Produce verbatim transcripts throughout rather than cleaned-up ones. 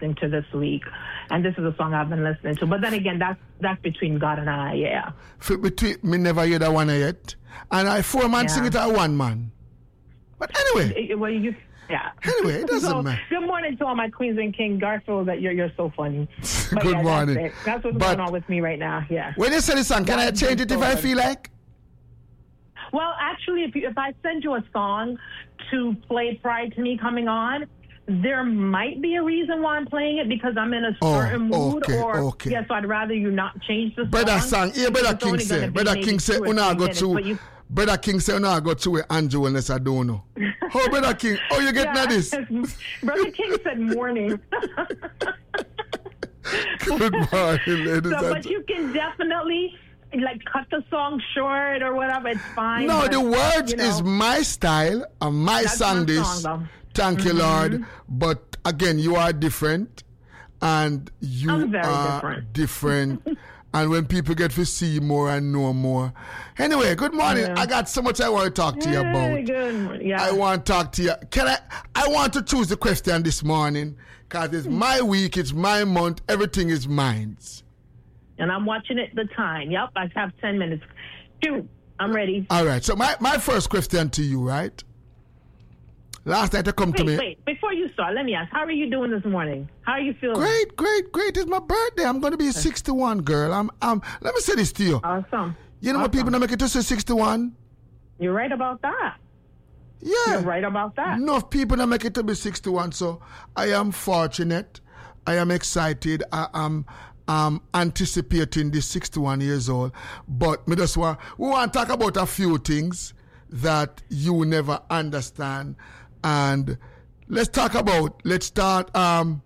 listening to this week, and this is a song I've been listening to. But then again, that's that's between God and I, yeah. For between me never hear that one yet, and I four man Yeah. sing it at one man. But anyway, It- it- well, you, yeah. Anyway, it doesn't so, matter. Good morning to all my queens and king. Garfield, that you're you're so funny. But Good yeah, morning. That's, it. That's what's But- going on with me right now. Yeah. when you say the song, can I That's change it if I so feel like? Well, actually, if you, if I send you a song to play prior to me coming on, there might be a reason why I'm playing it because I'm in a Oh, certain mood. okay, or okay. yeah, so I'd rather you not change the song. Brother song, yeah, Brother It's King only say, gonna be Brother maybe King say, two or una three go minutes, to, but you- Brother King say, una go to with Andrew unless I don't know. Oh, Brother King, oh, you get Yeah, this? Brother King said morning. Good morning, ladies So, and but you can definitely like cut the song short or whatever. It's fine. No, but, the words you know, is my style and my That's song my this. song, though. Thank you, Lord. But again, you are different and you I'm very are different. different. And when people get to see more and know more. Anyway, good morning. Yeah. I got so much I want to talk to you Hey, about. good. Yeah. I want to talk to you. Can I? I want to choose the question this morning because it's my week, it's my month, everything is mine. And I'm watching it the time. Yep, I have ten minutes. Shoot, I'm ready. All right. So my, my first question to you, right? Last night you come to Wait, me. wait. Before you start, let me ask, how are you doing this morning? How are you feeling? Great, great, great. It's my birthday. I'm going to be sixty-one, girl. I'm, I'm, let me say this to you. Awesome. You know what Awesome. people don't make it to say sixty-one? You're right about that. Yeah. You're right about that. Enough people don't make it to be sixty-one. So I am fortunate. I am excited. I am um, anticipating this sixty-one years old. But me just want, we want to talk about a few things that you never understand. And let's talk about, let's start, um,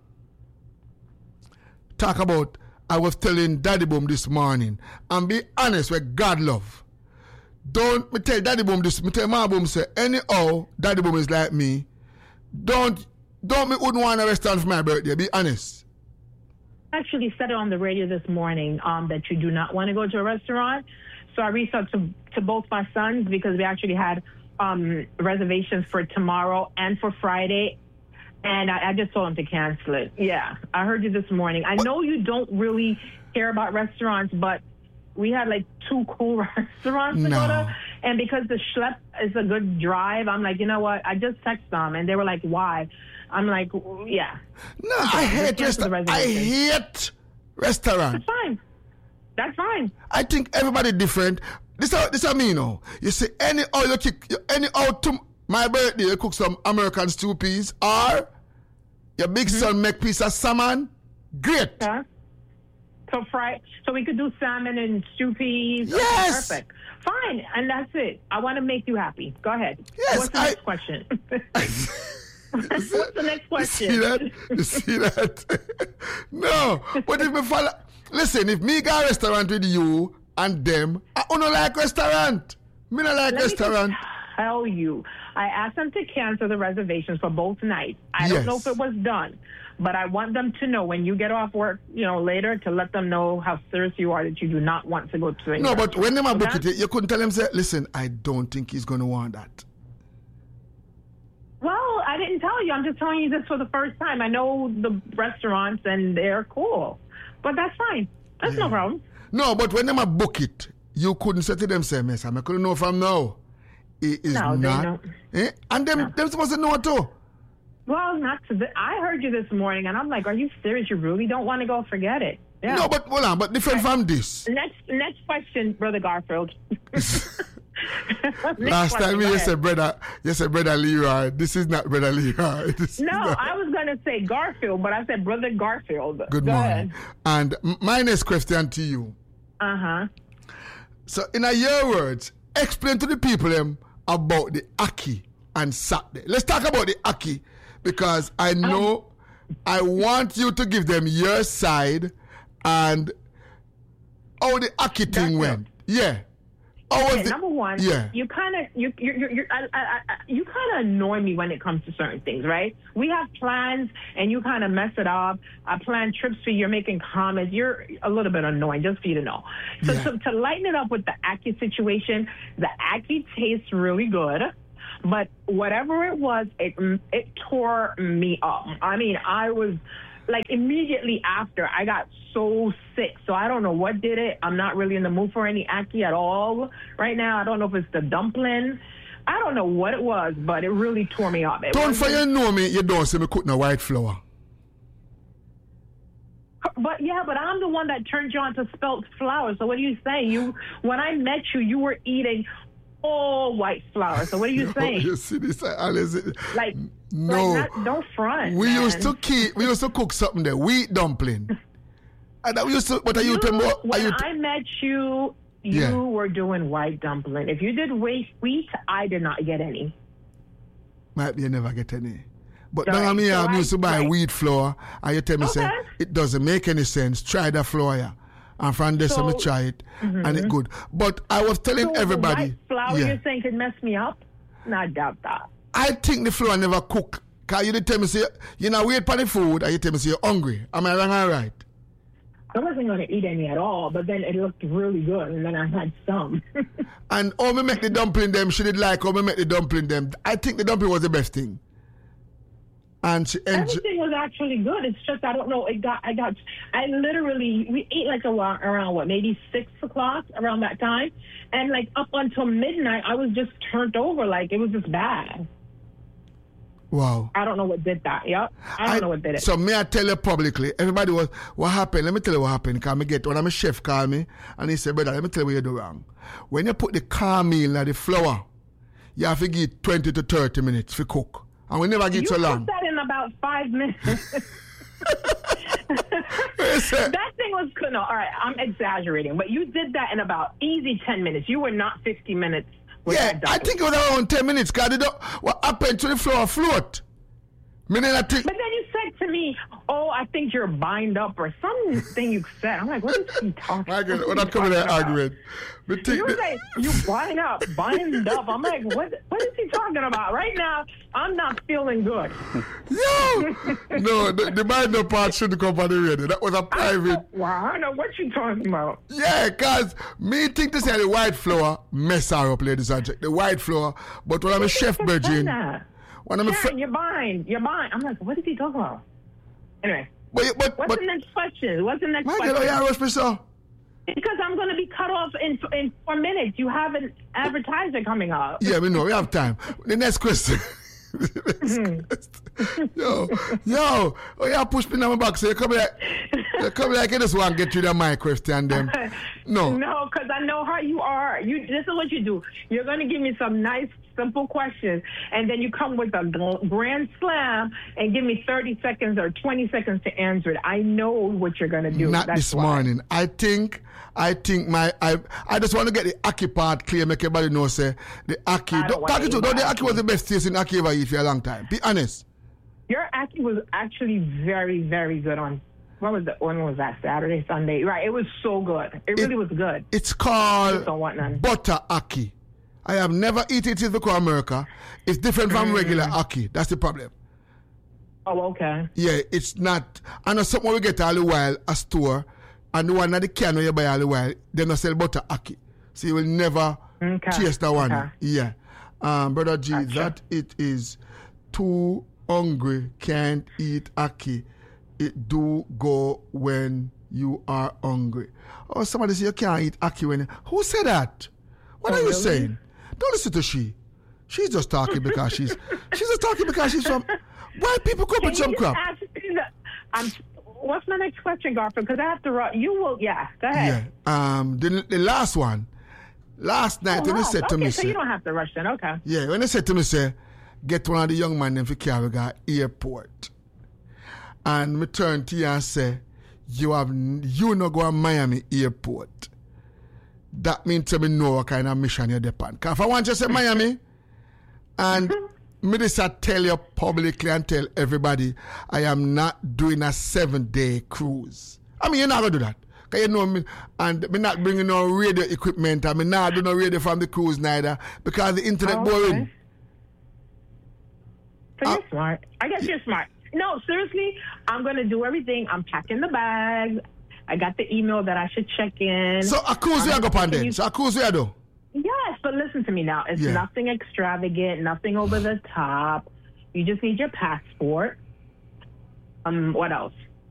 talk about, I was telling Daddy Boom this morning, and be honest with God love. Don't me tell Daddy Boom this, me tell Ma Boom say, anyhow, Daddy Boom is like me. Don't, don't me wouldn't want a restaurant for my birthday, be honest. I actually said it on the radio this morning um, that you do not want to go to a restaurant. So I reached out to, to both my sons because we actually had um, reservations for tomorrow and for Friday. And I, I just told them to cancel it. Yeah, I heard you this morning. I know you don't really care about restaurants, but we had like two cool restaurants to No. go to. And because the Schlepp is a good drive, I'm like, you know what? I just texted them and they were like, why? I'm like, yeah. No, I hate cancel the restaurant. I reservation. hate restaurant. That's fine. That's fine. I think everybody different. This how this how me know. You see, any how you kick any out to my birthday, you cook some American stew peas, or your big son make piece of salmon. Great. Yeah. So fry. So we could do salmon and stew peas. Okay, Yes. perfect. Fine, and that's it. I want to make you happy. Go ahead. Yes, What's the I- next question? What's the next You question? see that? You see that? No. But if me follow, listen, if me go restaurant with you and them, I don't like restaurant. Me not like Let me restaurant. just tell you, I asked them to cancel the reservations for both nights. I Yes. don't know if it was done, but I want them to know when you get off work, you know, later, to let them know how serious you are that you do not want to go to a No, but when them a book Okay? it, you couldn't tell them, say, listen, I don't think he's going to want that. Well, I didn't tell you. I'm just telling you this for the first time. I know the restaurants and they're cool, but that's fine. That's no problem. No, but when them a book it, you couldn't say to them, say, miss, I couldn't know from now. It is No, they not. don't. Eh? And them, them supposed to know too. Well, not to the, I heard you this morning, and I'm like, are you serious? You really don't want to go? Forget it. Yeah. No, but hold on, but different from this. Next, next question, Brother Garfield. Next Last question, time go you ahead. said, brother, you said, brother Leroy. This is not brother Leroy. This is No, not- I was going to say Garfield, but I said Brother Garfield. Good Go morning. ahead. And m- my next question to you. Uh-huh. So, in a your words, explain to the people them about the Aki and Saturday. Let's talk about the Aki because I know I want you to give them your side and how the Aki thing That's went. Yeah. How was Yeah, the, number one, Yeah. you kind of you you you you I, I, I, you kind of annoy me when it comes to certain things, right? We have plans and you kind of mess it up. I plan trips for you. You're making comments. You're a little bit annoying, just for you to know. So Yeah. to, to lighten it up with the Aki situation, the Aki tastes really good. But whatever it was, it it tore me up. I mean, I was like immediately after, I got so sick. So I don't know what did it. I'm not really in the mood for any ackee at all right now. I don't know if it's the dumpling. I don't know what it was, but it really tore me up. It Don't wasn't- for you know me, you don't see me cooking a white flour. But yeah, but I'm the one that turned you on to spelt flour. So what are you saying? You, when I met you, you were eating all white flour. So what are you saying? You see this, Alice? Like, no. like not, don't front. We man. used to keep, we used to cook something there, wheat dumpling. And we used to, what are you You- talking about? Are when you t- I met you, you Yeah. were doing white dumpling. If you did wheat, wheat, I did not get any. Might be you never get any. But Sorry, now me, so I I- used to buy right. wheat flour, and you tell me, say, Okay. it doesn't make any sense. Try the flour, yeah. And from there, so, So- me try it, and it good. But I was telling So everybody, the white flour yeah, you're saying could mess me up? No, I doubt that. I think the flour never cook. Because you did tell me, say, you know, wait for the food, and you tell me, say, you're hungry. Am I wrong or right? I wasn't going to eat any at all, but then it looked really good, and then I had some. And how me make the dumpling them, she did like how me make the dumpling them. I think the dumpling was the best thing. And she enjoyed. Everything was actually good. It's just I don't know. It got I got I literally we ate like around, around what maybe six o'clock around that time, and like up until midnight I was just turned over. Like it was just bad. Wow. I don't know what did that. Yep. I don't know what did it. So may I tell you publicly, everybody was, what happened? Let me tell you what happened. Because I get one of my chef called me and he said, brother, let me tell you what you do wrong. When you put the cornmeal in the flour, you have to give twenty to thirty minutes for cook. And we never get you so put long. that in about five minutes. Listen, That thing was good. No, all right, I'm exaggerating, but you did that in about easy ten minutes. You were not fifty minutes. With yeah, that I dumpling. think it was around ten minutes because it don't- what happened to the flour float. Meaning I think, But then you said to me, "Oh, I think you're bind up," or something you said. I'm like, "What is he talking?" my God, when I come in there arguing, we think You were that- like, "You bind up, bind up." I'm like, "What? What is he talking about?" Right now, I'm not feeling good. Yo! No, the, the bind up part shouldn't come on the radio. That was a private. Wow, I don't know what you're talking about. Yeah, because me think to say the white flour mess her up, ladies and gentlemen. The white flour, but when I'm a chef Said virgin, that. when I'm a Karen, fr- you're bind, you're bind. I'm like, what is he talking about? Anyway, but, but, what's but, the next question? What's the next my question? God, oh, yeah, rush me, sir. Because I'm going to be cut off in in four minutes. You have an advertiser coming up. Yeah, we know, we have time. The next question. The next question. Yo, yo, oh, yeah, push me on my back, so you come like, you come like you just want to get through the my question, them. No. No, because I know how you are. You. This is what you do. You're going to give me some nice, simple questions, and then you come with a gl- grand slam and give me thirty seconds or twenty seconds to answer it. I know what you're going to do. Not That's this why. morning. I think, I think my, I, I just want to get the ackee part clear, make everybody know, say, the ackee, I don't don't, want talk it to, any don't the ackee. ackee was the best tasting ackee ever eat for a long time. Be honest. Your ackee was actually very, very good on. When was the when was that? Saturday, Sunday? Right. It was so good. It really was good. It's called Don't want none. butter ackee. I have never eaten it in the America. It's different from Mm. regular ackee. That's the problem. Oh, okay. Yeah, it's not. I know something we get all the while, a store, and the one that the can you buy all the while, they don't sell butter ackee. So you will never Okay. taste that one. Okay. Yeah. Um, Brother G, Gotcha. that it is too hungry, can't eat ackee. It do go when you are hungry. Oh, somebody say you can't eat ackee when... Who said that? What Oh, are you really? saying? Don't listen to she. She's just talking because she's... She's just talking because she's from... Why people come Can with you some just crap? ask me the- I'm, what's my next question, Garfield? Because I have to run. You will, yeah. Go ahead. Yeah. Um. The, the last one. Last night Oh, when they wow. said to okay, me, so say, you don't have to rush then. Okay. yeah, when they said to me, say, get one of the young man them for carry guy airport. And me turn to you and say, you have you not go to Miami airport. That means to me know what kind of mission you're depend. Because if I want you to say Miami, and me just a tell you publicly and tell everybody, I am not doing a seven day cruise. I mean, you're not going to do that. Because you know me, and me not bringing no radio equipment, and me not do no radio from the cruise neither, because the internet Oh, boring. okay. So Uh, you're smart. I guess you're smart. No, seriously, I'm going to do everything. I'm packing the bags. I got the email that I should check in. So a cruise we I'm are go on taking then. you- So a cruise we are do. Yes, but listen to me now. It's Yeah. nothing extravagant, nothing over the top. You just need your passport. Um, what else?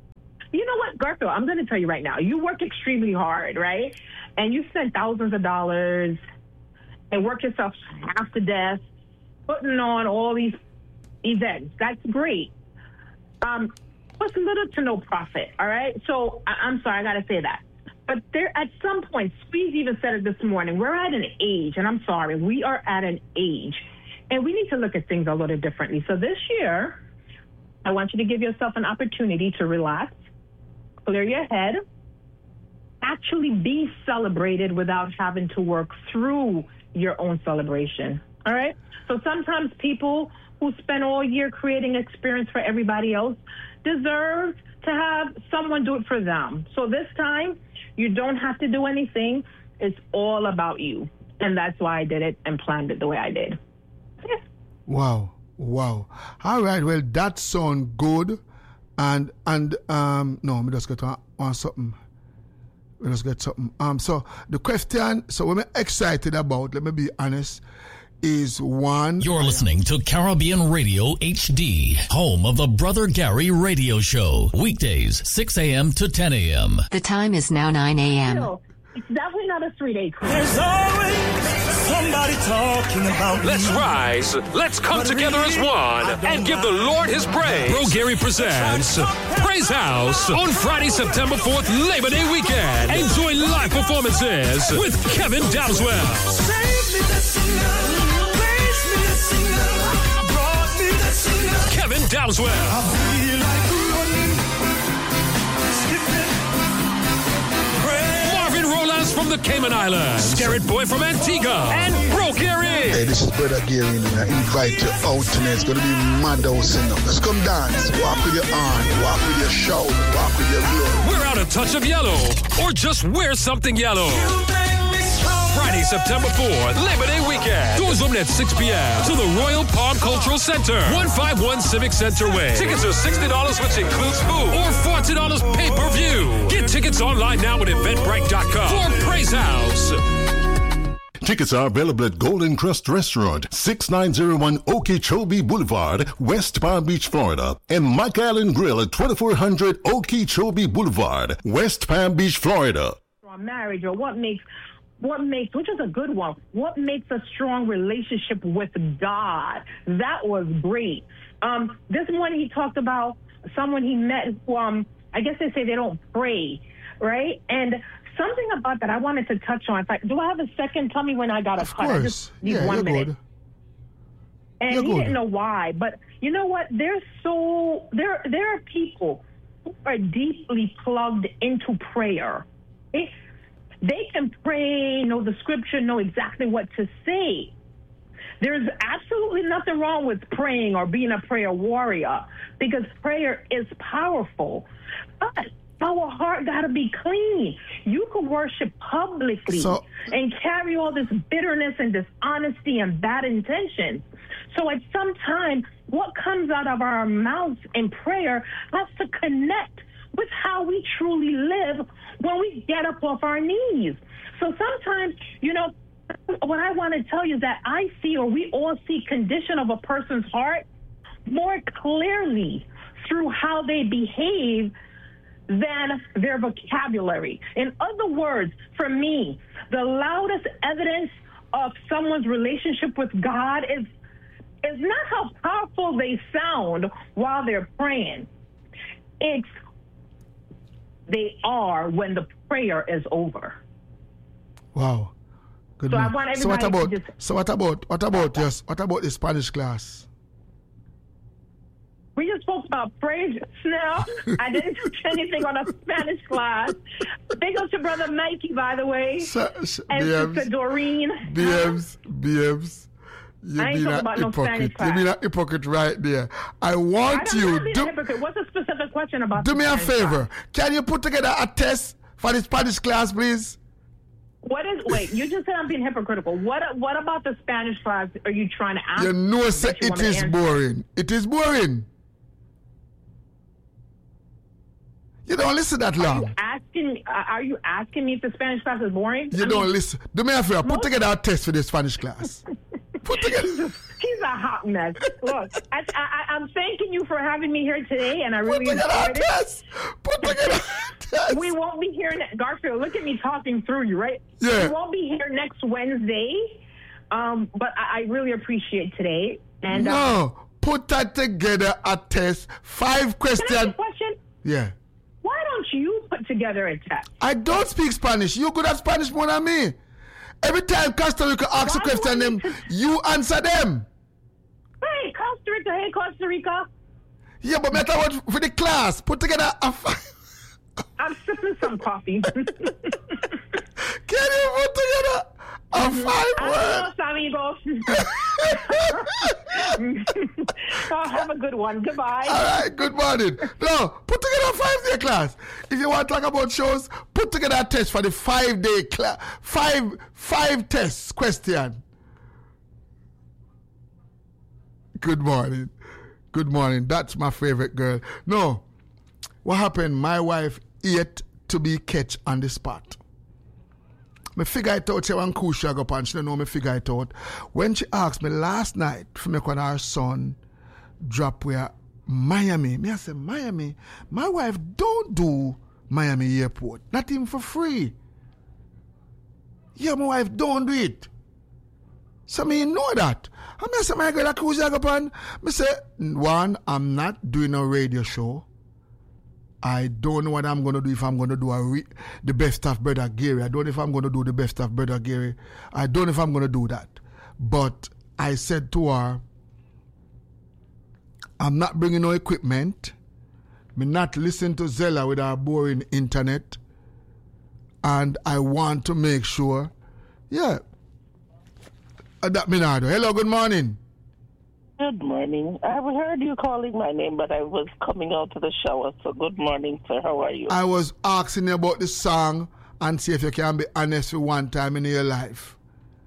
you know what, Garfield, I'm going to tell you right now, you work extremely hard, right? And you spend thousands of dollars and work yourself half to death, putting on all these events. That's great. Um, what's little to no profit, all right? So I- I'm sorry, I got to say that. But there, at some point, Squeeze even said it this morning, we're at an age, and I'm sorry, we are at an age, and we need to look at things a little differently. So this year, I want you to give yourself an opportunity to relax, clear your head, actually be celebrated without having to work through your own celebration, all right? So sometimes people who spend all year creating experience for everybody else deserve to have someone do it for them. So this time, you don't have to do anything. It's all about you. And that's why I did it and planned it the way I did. Yeah. Wow. Wow. All right. Well, that sounds good. And, and um, no, let me just get on, on something. Let us get something. Um, so the question, so what I'm excited about, let me be honest, is one. You're listening to Caribbean Radio H D, home of the Brother Gary Radio Show. Weekdays, six a.m. to ten a.m. The time is now nine a.m. No, it's definitely not a three-day cruise. There's always somebody talking about me. Let's rise. Let's come together as one and give the Lord his praise. Bro Gary presents Praise House on Friday, September fourth, Labor Day weekend. Enjoy live performances with Kevin Dowswell. Save me the singer, praise me the singer, brought me the singer. Kevin Dowswell. I feel like running, skipping, praying. Marvin Rolas from the Cayman Islands. Scarrett Boy from Antigua. And Bro Gary. Hey, this is Brother Gary, and I invite you out tonight. It's going to be mad house enough. Let's come dance. Walk with your arm, walk with your shout, walk with your glow. Wear out a touch of yellow, or just wear something yellow. Friday, September fourth, Labor Day weekend. Doors open at six p.m. to the Royal Palm Cultural Center, one fifty-one Civic Center Way. Tickets are sixty dollars, which includes food. Or forty dollars pay-per-view. Get tickets online now at eventbrite dot com for Praise House. Tickets are available at Golden Crust Restaurant, sixty-nine oh one Okeechobee Boulevard, West Palm Beach, Florida, and Mike Island Grill at twenty-four hundred Okeechobee Boulevard, West Palm Beach, Florida. Marriage, or what makes what makes which is a good one what makes a strong relationship with God. That was great. Um this morning he talked about someone he met who um I guess they say they don't pray, right? And something about that I wanted to touch on. If I, do I have a second? Tell me when I got a Of cut. course. I just need Yeah, one you're minute. good. And You're he good. didn't know why, but you know what? They're so there. There are people who are deeply plugged into prayer. They, they can pray, know the scripture, know exactly what to say. There's absolutely nothing wrong with praying or being a prayer warrior, because prayer is powerful. But our heart got to be clean. You can worship publicly So- and carry all this bitterness and dishonesty and bad intentions. So at some time, what comes out of our mouths in prayer has to connect with how we truly live when we get up off our knees. So sometimes, you know, what I want to tell you is that I see, or we all see, condition of a person's heart more clearly through how they behave than their vocabulary. In other words, for me, the loudest evidence of someone's relationship with God is is not how powerful they sound while they're praying. It's they are when the prayer is over. Wow. Good So I man. want so what everybody about to just- so what about what about yes what about the Spanish class? We just spoke about praise now. I didn't touch anything on a Spanish class. Big up to Brother Mikey, by the way, So, so, and B Ms, Sister Doreen. B Ms, B Ms. You I ain't being talking a about no hypocrite. Spanish You class. being a hypocrite right there. I I want don't you want to be do a hypocrite. What's a specific question about do the me a Spanish favor. class? Can you put together a test for the Spanish class, please? What is? Wait, you just said I'm being hypocritical. What? What about the Spanish class? Are you trying to ask? You know, that say you it want me to is answer? boring. It is boring. You don't listen that Are you long. asking? Uh, are you asking me if the Spanish class is boring? You I don't mean, listen. Do me a favor. Put most- together a test for the Spanish class. Put together. He's a hot mess. Look, I, I, I'm thanking you for having me here today, and I Put really together a enjoyed it. test. Put together we won't be here. Ne- Garfield, look at me talking through you, right? Yeah. We won't be here next Wednesday, um, but I, I really appreciate today. And no, uh, put that together a test. Five questions. Can I ask a question? Yeah. Why don't you put together a test? I don't speak Spanish. You good at Spanish more than me. Every time Costa Rica asks a Why do question, I them need to- you answer them. Hey, Costa Rica. Hey, Costa Rica. Yeah, but matter what for the class, put together a five. I'm sipping some coffee. Can you put together a five word? Adios, amigos. Oh, have a good one. Goodbye. All right, good morning. No, put together a five-day class. If you want to talk about shows, put together a test for the five-day class. Five, five tests question. Good morning. Good morning. That's my favorite girl. No, what happened? My wife ate to be catch on the spot. Me figure it out. She want cool shag up and she don't know me figure it out. When she asked me last night for me when our son drop where Miami. Me I say Miami. My wife don't do Miami airport. Not even for free. Yeah, my wife don't do it. So me know that. I me say my girl a cruise shag up and me say one, I'm not doing a radio show. I don't know what I'm going to do if I'm going to do a re- the best of Brother Gary. I don't know if I'm going to do the best of Brother Gary. I don't know if I'm going to do that. But I said to her, I'm not bringing no equipment. Me not listen to Zella with our boring internet. And I want to make sure, yeah, that me not do. Hello, good morning. Good morning. I heard you calling my name, but I was coming out of the shower. So good morning, sir. How are you? I was asking you about the song and see if you can be honest for one time in your life.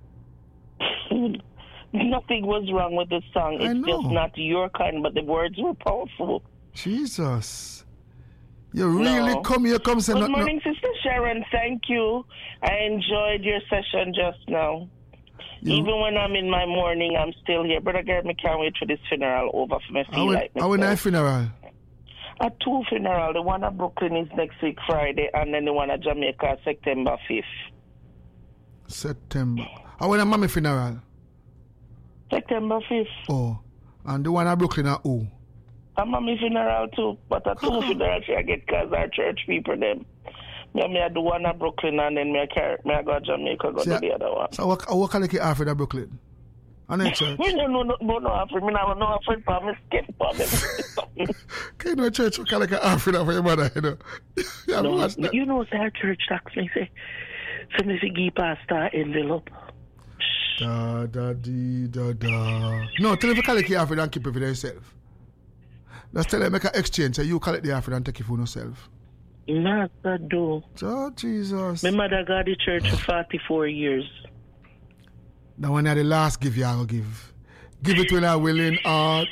Nothing was wrong with the song. It's just not your kind, but the words were powerful. Jesus. You really No. come here, come say Good nothing. morning, Sister Sharon. Thank you. I enjoyed your session just now. You- Even when I'm in my morning, I'm still here. Brother Gary, I can't wait for this funeral over for me. I Feel went, like I went to a myself. funeral. At two funeral. The one at Brooklyn is next week Friday, and then the one at Jamaica September fifth. September. I went to mommy funeral. September fifth. Oh. And the one at Brooklyn at who? A mommy funeral too, but at two funeral she I get cause our church people them. Me, me I do one at Brooklyn and then me I carry, me I go to Jamaica go See, to the other one. So what, what can I get after that Brooklyn? And then church. Me no know no no no after me now no after for me skip for me. Okay, no church, what can I get after that for your mother, you know? You have No, watched that. you know our church tax me say so me fi give pastor envelope. Da, da, dee, da, da. No, tell them to collect your after and keep it for yourself. Just tell them make an exchange, so you collect the after and take it for yourself. Not that do. Oh, Jesus. My mother got the church for forty-four years. Now when I the last give you, I will give. Give it when I willing heart.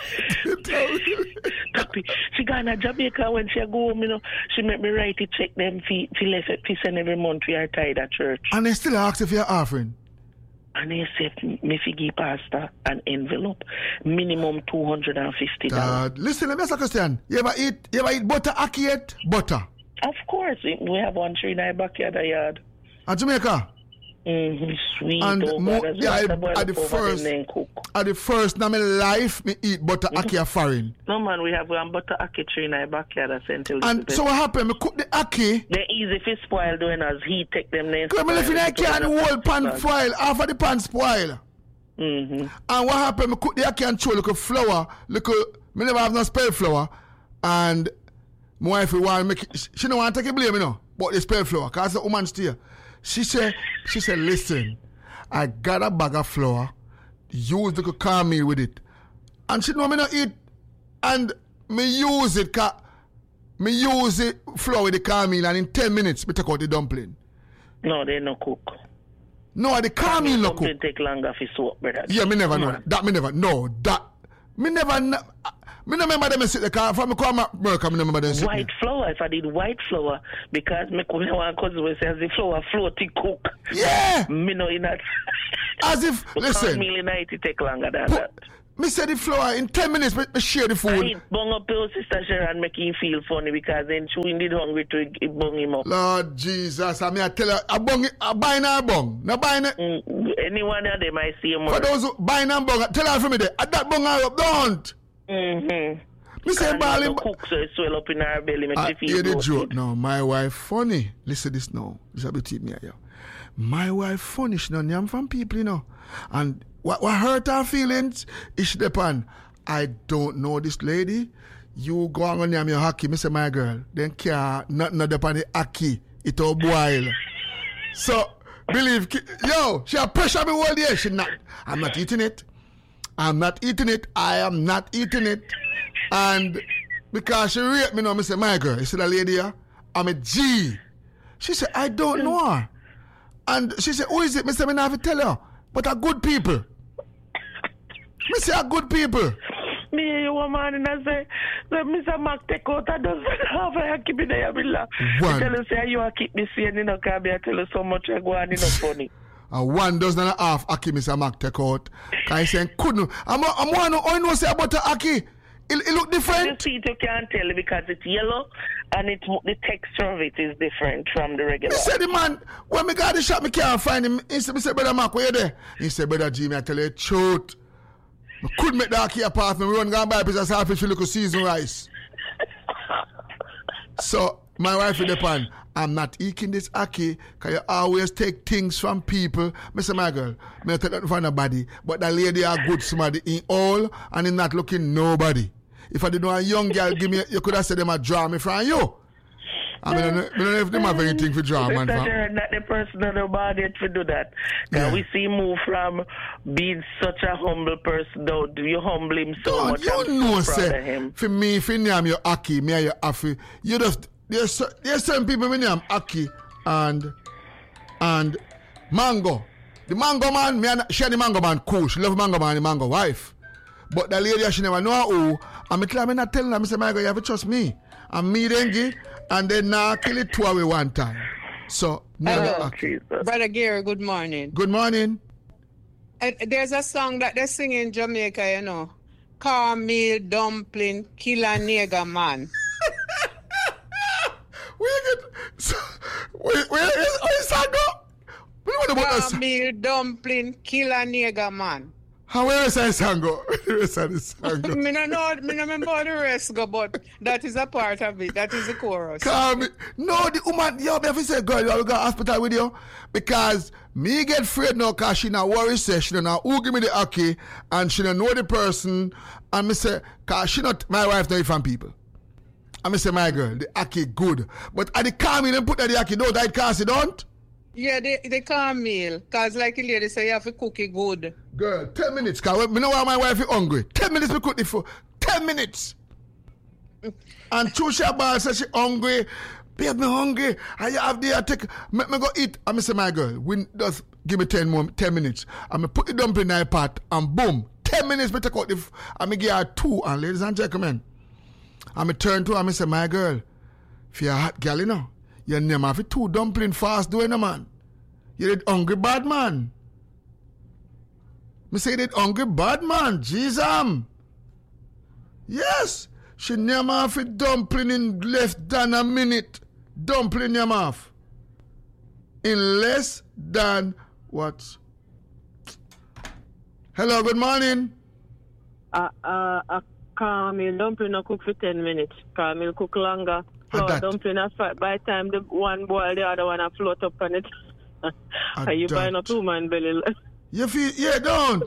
She got in Jamaica when she go home, you know, she make me write to check them fee, fee left at peace and every month we are tied at church. And they still ask if you're offering. And they said me fi give pastor an envelope, minimum two hundred and fifty dollars. Dad, listen, let me ask a question. You ever eat you ever eat butter ackee yet? Butter. Of course, we we have one tree in our backyard a yard. At Jamaica? Mm-hmm, sweet. And oh, mo- God, yeah, as I- well at the over first- them then cook. At the first time in my life, me eat butter ackee a foreign. No man, we have one butter ackee tree in our backyard at Saint And Elizabeth. so what happened? Me cook the ackee. They easy fi spoil doing as he take them then. Because me left in the ackee and the whole pan spoil. Half of the pan spoil. Mm-hmm. And what happened? Me cook the ackee and throw little flour. Little, me never have no spell flour. And my wife will want to make it. She don't want to take a blame, you know, but the spell flour. Because the woman still. She said, she said, listen, I got a bag of flour. Use the cornmeal with it. And she know me not eat. And me use it, cause me use the flour with the cornmeal and in ten minutes, me take out the dumpling. No, they no cook. No, the cornmeal no cook. Something take longer for soap, brother. Yeah, me never know Man. that. That me never. No, that. Me never. kn- Me no remember them sit the car. From me come America, me no remember them sit White flour, if I did white flour, because me come here one cousin will say as the flour floaty cook. Yeah. Me know in that. As if, But listen. cornmeal in it, it take longer than Put, that. Me say the flour in ten minutes, me, me share the food. And it bung up your sister Sharon, make him feel funny because then she indeed hungry to it bung him up. Lord Jesus, I mean I tell her, I bung it, I buy now bung. Now buy now. Mm, anyone of them I see him. For those who buy now bung, tell her for me there. I that bung her up, don't. Mm-hmm. Me say ball him. Cook so it swell up in her belly, make I she feel hear the good. joke now. My wife funny. Listen this now. This a bit me here. My wife funny. She no name from people, you know. And what, what hurt her feelings is she depend. I don't know this lady. You go on and name your hockey, me say my girl. Then care nothing not upon the hockey. It all boil. So believe, yo, she have pressure me all day. She not. I'm not eating it. I'm not eating it. I am not eating it. And because she rate me now, me say my girl. You see that lady here? I'm a G. She said I don't know her. And she said who is it? Me say me not have to tell her. But are good people. Me say are good people. Me, you woman, and I say, let Mister Mark take out. I don't have a keep in there. I tell you, say, you are keep me saying, you know, can I tell you so much I go on, you know, funny. Uh, one dozen and a half Aki Mister Mark take out. Because I say, couldn't. I'm I'm one who know say about the Aki. It, it look different. You see, you can't tell because it's yellow and it the texture of it is different from the regular. He said, the man, when me got the shop, me can't find him. He said, me say, brother Mark, where you there? He said, brother Jimmy, I tell you the truth. I couldn't make the Aki apartment. We run and buy a piece of saltfish for little seasoned rice. So, my wife in the pan, I'm not eating this Aki because you always take things from people. Mister my girl, me not take nothing from nobody. But that lady are good somebody in all and in not looking nobody. If I didn't know a young girl give me, you could have said them a draw me from you. I mean, I don't know if they have anything for draw, man. They're not the person in the body to do that. Yeah. We see move from being such a humble person, though. You humble him so God, much. you I'm know, so proud say, of him. for me, if you name your Aki, me and your Afi, you just, there's, there's some people who name Aki and, and Mango. The Mango man, me and, she and the Mango man cool. She love Mango man and the Mango wife. But the lady, she never know who. And me tell her, I'm not telling her, I say, my girl, you have to trust me. And me dengue, and then now kill it two away one time. So, Hello, Jesus. Brother Gary, good morning. Good morning. And there's a song that they sing in Jamaica, you know. Cornmeal, dumpling, kill a nigger man. Where you get, so, where, where is, where is that go? What about us? Cornmeal, dumpling, kill a nigger man. How where is that song go? Where is that song go? Me no know, me no remember how the rest go, but that is a part of it. That is the chorus. Come, no, the woman, yo, me have to say, girl, you have to go to hospital with you. Because me get afraid now because she not worry say, she don't know who give me the Aki, and she don't know the person. And me say, because she not, my wife not from people. And me say, my girl, the Aki good. But at the car, me don't put that the Aki, don't, I can't say, don't. Yeah, they, they cornmeal. Because like the lady say, you have to cook it good. Girl, ten minutes, because me know why my wife is hungry. ten minutes me cook the food. ten minutes. And Chusha Ball says she hungry. Babe, me hungry. And you have there, take, me, me go eat. And me say, my girl, we just give me ten more, ten minutes. And me put the dumpling in the pot, and boom, ten minutes me take out the, f- and me give her two. And ladies and gentlemen, and me turn to her and me say, my girl, if you're a hot girl, you know, you never have two dumpling fast doing a man. You did hungry bad man. Me say you did hungry bad man. Jesus. Yes. She never have a dumpling in less than a minute. Dumpling your mouth. In less than what? Hello, good morning. Uh, uh, uh, Cornmeal dumpling no cook for ten minutes. Cornmeal cook longer. Flour dumpling a fat. By the time the one boil, the other one a float up on it. Are you buying a two man belly? You feel, yeah, don't.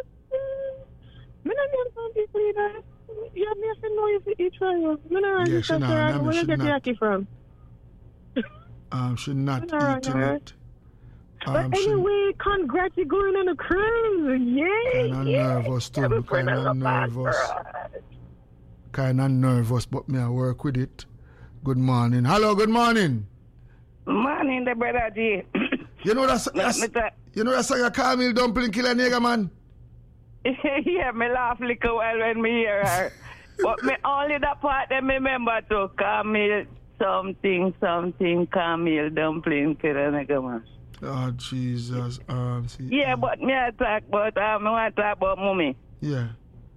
Me not get some people either. You have me to know if you eat from you. Me not Yeah, she not. Where you get the Aki from? Um, she not All eating right. it. But Um, she anyway, congrats, you're going on a cruise. Yay! kind of yay. nervous too. Every Kind friend has of a bad nervous. friend. Kind of nervous, but me I work with it. Good morning. Hello, good morning. Morning, the brother G. You know that, that you know that song, Cornmeal dumpling kill a nigger man. Yeah, me laugh little while when me hear her. But me only that part that me remember to Cornmeal something, something, Cornmeal dumpling kill a nigger man. Oh, Jesus. Um, see, Yeah, um, but me I talk about, um, me want to talk about mommy. yeah.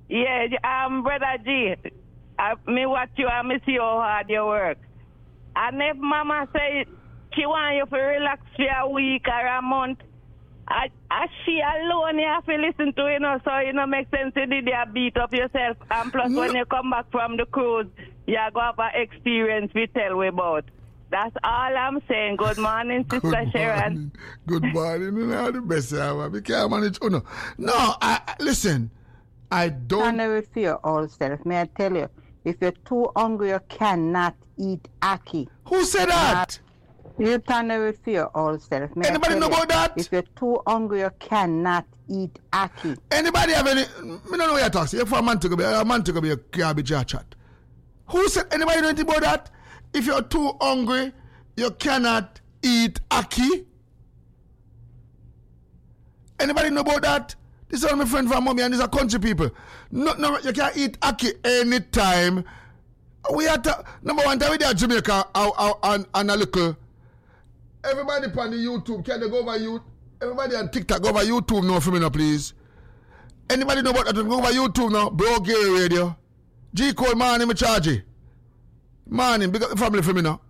Yeah, um, Brother G, I, me watch you and me see how hard you work. And if Mama say she want you to relax for a week or a month, I, I she alone you have to listen to, you know, so you know make sense you did you beat up yourself. And plus no. when you come back from the cruise, you go have an experience we tell we about. That's all I'm saying. Good morning, Sister Good Sharon. Morning. Good morning. You know the best I We can't manage. Oh, no, no. I, I listen. I don't. Turn away for your old self. May I tell you, if you're too hungry, you cannot eat ackee. Who said that? You turn away for your old self. May Anybody know you, about that? If you're too hungry, you cannot eat ackee. Anybody have any? I don't know what you're talking. If a man to go be a man to go be a garbage chat. Who said? Anybody know anything about that? If you're too hungry, you cannot eat ackee. Anybody know about that? This is all my friend from mommy and these are country people. No, no, you can't eat ackee anytime. We are to, number one time we there Jamaica uh, uh, and, and a little. Everybody on the YouTube, can they go over YouTube? Everybody on TikTok, go over YouTube now for me now, please. Anybody know about that? Go over YouTube now. Bro Gary Radio. G Cole morning, me charge you. Morning, big up the family for me now.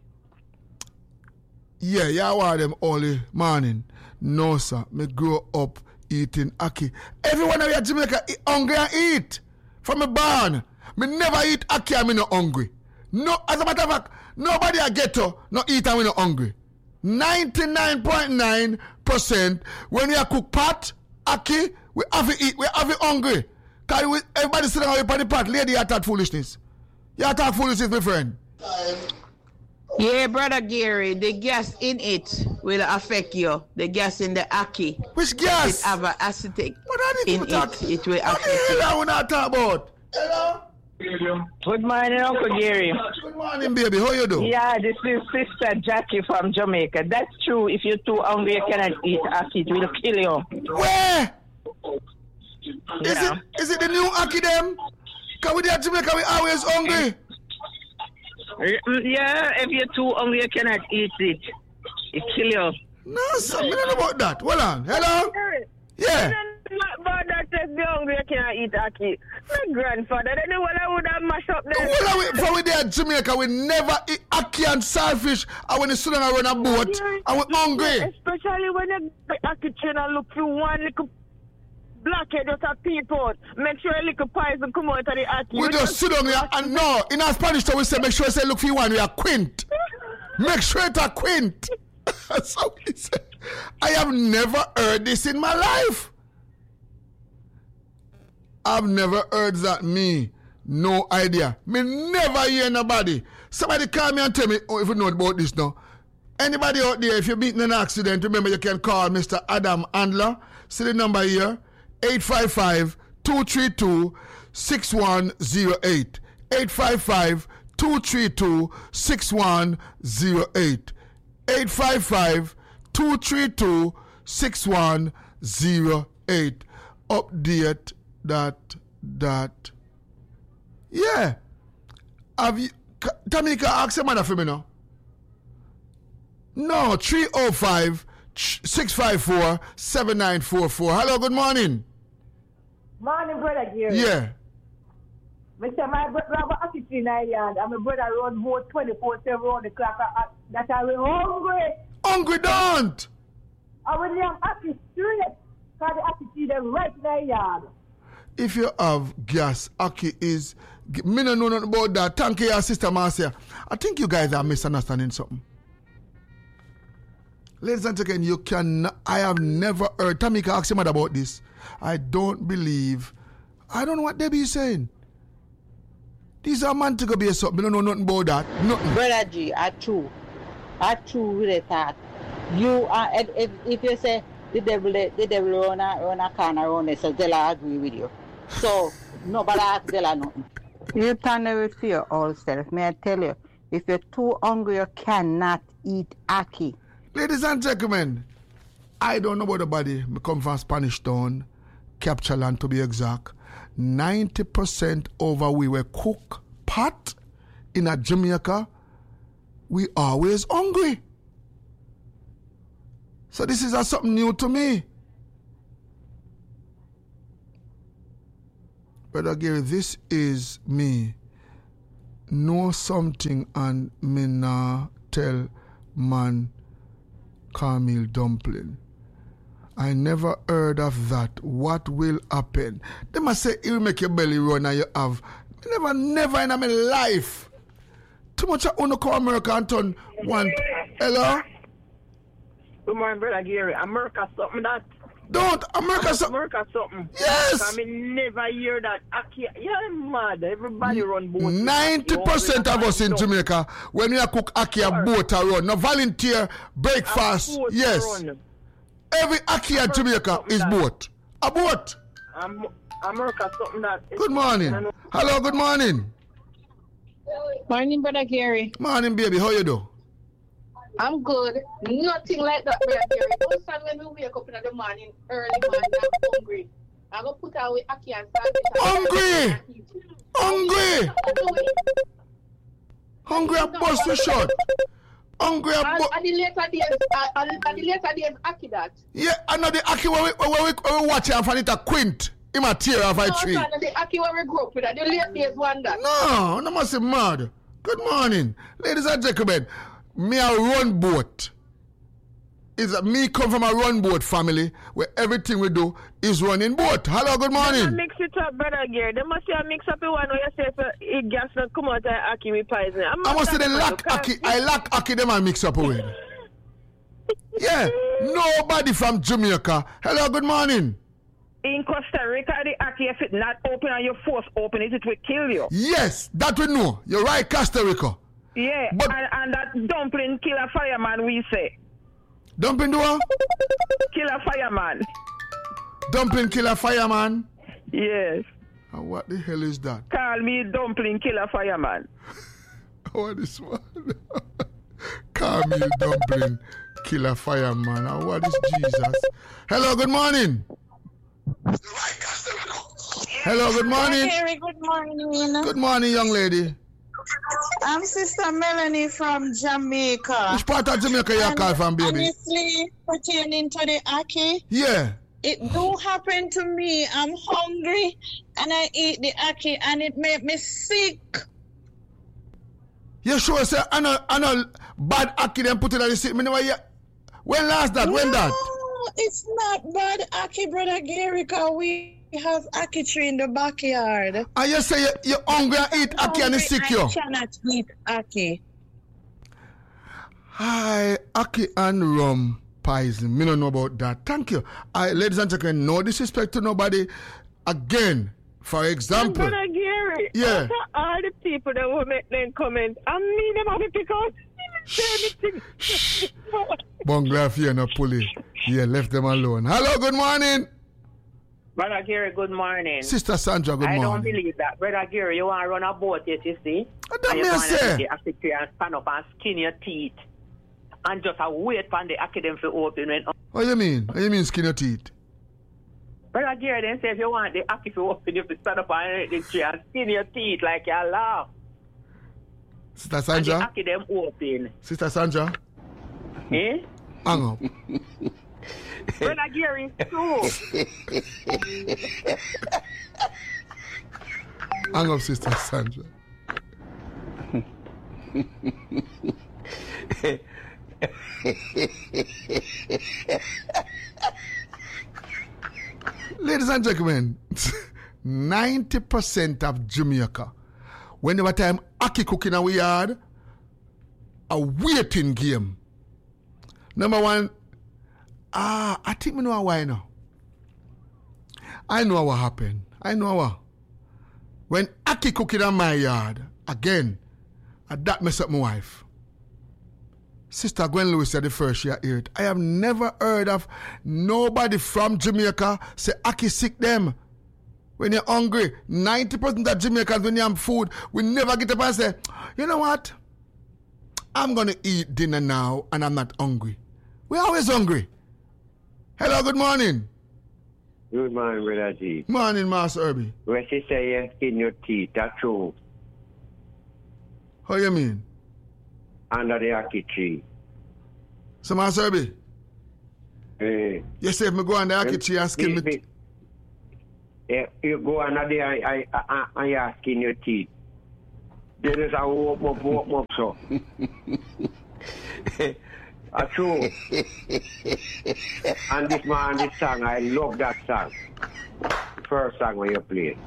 Yeah, yeah, I want them only morning. No, sir. Me grow up eating ackee. Everyone here in Jamaica eat hungry and eat. From a barn. Me never eat ackee and me not hungry. No, as a matter of fact, nobody I get to not eat and we not hungry. ninety-nine point nine percent when you cook pot, ackee, we have to eat, we have to hungry. Because we, everybody sitting on the pot, lady, you talk foolishness. You talk foolishness, my friend. Yeah, Brother Gary, the gas in it will affect you. The gas in the ackee. Which gas? It have an acetic what are in it. Talk? It will what affect you. What are not talk about? Hello? Good morning, Uncle Gary. Good morning, baby. How you do? Yeah, this is Sister Jackie from Jamaica. That's true. If you're too hungry, you cannot eat ackee. It will kill you. Where? Yeah. Is it is it the new ackee them? Because we there Jamaica, we always hungry. Yeah, if you're too hungry, you cannot eat it. It kill you. No, sir. I don't know about that. Hold on. Hello? Yeah. But that says the hungry, you cannot eat ackee. My grandfather, then the one I would have mashed up there. Well, we, for we there in Jamaica, we never eat ackee and saltfish. And when the student are on a boat, and we're hungry. Especially when you the ackee chain and look for one little blackhead just a peep out. Make sure a little poison come out of the ackee. We just sit down here and no, in our Spanish we say make sure I say look for one, we are quint. Make sure it's a quint. That's how we say. I have never heard this in my life. I've never heard that me. No idea. Me never hear nobody. Somebody call me and tell me, oh, if you know about this now. Anybody out there, if you're meeting an accident, remember you can call Mister Adam Andler. See the number here, eight five five, two three two, six one zero eight. eight five five, two three two, six one zero eight. eight five five, two three two, six one zero eight. Update that, that. Yeah. Have you, Tamika, ask your mother for me now. No, three oh five, six five four, seven nine four four. Hello, good morning. Morning, Brother Gary. Yeah. Mister My brother have a ackee in Ireland, and my brother run boat twenty-four seven on the clock. That are hungry. Hungry don't. I will have ackee straight, because the ackee them right in the yard. If you have gas, ackee is. Me no know nothing about that. Thank you, Sister Marcia. I think you guys are misunderstanding something. Ladies and gentlemen, you can. I have never heard. Tamika asked him about this. I don't believe. I don't know what they be saying. These are man to go be a something. We don't know nothing about that. Nothing. Brother G, I true. I true with it that. You are if, if you say the devil the devil run a run a can around it, so they'll agree with you. So nobody ask Della nothing. You turn away for your old self. May I tell you, if you're too hungry, you cannot eat ackee. Ladies and gentlemen, I don't know about the body. I come from Spanish Town, Capture Land to be exact. ninety percent over we were cook pot in a Jamaica. We always hungry. So this is a something new to me. Brother Gary, this is me. Know something and me nah tell man Camille Dumpling. I never heard of that. What will happen? They must say it will make your belly run and you have. Never, never in my life. Too much of uno come America and turn one. Hello? Good morning, Brother Gary. America something that. Don't America something. America something. Yes. I mean, never hear that. You're mad. Everybody run boat. Ninety percent of us in Jamaica, when we cook ackee, a boat a run. No volunteer breakfast. Yes. Every ackee in Jamaica is boat. A boat. Um, America something that. Good morning. Hello. Good morning. Morning, Brother Gary. Morning, baby. How you do? I'm good. Nothing like that, Brother Gary. Those times when we wake up in the morning, early morning, I'm hungry. I'm going to put away ackee and start. Hungry! Hungry! Hungry and bust the shot. Hungry and bust. And the later days, and the later days, ackee that. Yeah, I know the ackee when we, when we, when we watch it and find it a quint. It might tear off a tree. No, the ackee when we grew up with that. The late days one that. No, no must be mad. Good morning. Ladies and gentlemen. Me a run boat. Is me come from a run boat family where everything we do is running boat. Hello, good morning. Mix it up, Brother Gary. They must say mix up the one where you say so it gas not come out of ackee with poison. I must say they lack ackee. I lack ackee them and mix up with. Yeah. Nobody from Jamaica. Hello, good morning. In Costa Rica, the ackee, if it not open and you force open it, it will kill you. Yes, that we know. You're right, Costa Rica. Yeah, but, and, and that dumpling kill a fireman, we say. Dumpling do what? Kill a fireman. Dumpling kill a fireman? Yes. And what the hell is that? Call me dumpling kill a fireman. What is one? Call me dumpling kill a fireman. And what is Jesus? Hello, good morning. Hello, good morning. Hey, good morning. Good morning, young lady. I'm Sister Melanie from Jamaica. Which part of Jamaica you call from, baby? Honestly, pertaining to the ackee, yeah, it do happen to me. I'm hungry and I eat the ackee and it make me sick. You sure, sir? I know, I know bad ackee them put it on the sick. When last that? No, when that? It's not bad ackee, Brother Gary, because we have ackee tree in the backyard. And you say you, you're hungry and eat ackee and it's sick you? I cannot eat ackee. Hi, ackee and rum poison. Me don't know about that. Thank you. I, ladies and gentlemen, no disrespect to nobody. Again, for example. And Brother Gary, yeah. all the people that will make them comment, I mean them have to pick out. Shh. Bungla fear no pulley. Yeah, left them alone. Hello, good morning. Brother Gary, good morning. Sister Sandra, good I morning. I don't believe that. Brother Gary, you want to run a boat, yes, you see? I don't mean say. And stand up and skin your teeth. And just uh, wait for the academy to open. When, what do you mean? What do you mean skin your teeth? Brother Gary, then say if you want the academy to open, you have to stand up and, the tree and skin your teeth like you laugh. Sister Sandra? And the academy open. Sister Sandra? Eh? Hang up. Brother Gary, too. Hang up, Sister Sandra. Ladies and gentlemen, ninety percent of Jamaica, whenever time ackee cooking in our yard, a waiting game. Number one, ah, I think we know why now. I know what happened. I know what. When ackee cooking in my yard, again, I that mess up my wife. Sister Gwen Lewis said the first year I heard it. I have never heard of nobody from Jamaica say ackee sick them. When you're hungry, ninety percent of Jamaicans when you have food, we never get up and say, you know what? I'm going to eat dinner now and I'm not hungry. We're always hungry. Hello, good morning. Good morning, Brother G. Morning, Master Herbie. When she say you skin your teeth, that's true. How you mean? Under the ackee tree. So, Master Herbie? Eh. You say if me go under the ackee tree and skin me... Eh, you go another day and, I, I, I, I asking your teeth. Then it's a open up, open up, so. That's true. And this man, this song, I love that song. First song when you play.